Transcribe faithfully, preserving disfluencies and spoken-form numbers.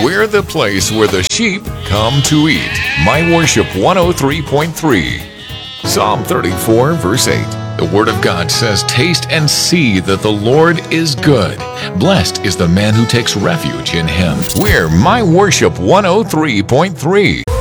We're the place where the sheep come to eat. My Worship one oh three point three. Psalm thirty-four, verse eight. The Word of God says, "Taste and see that the Lord is good. Blessed is the man who takes refuge in Him." We're My Worship one oh three point three.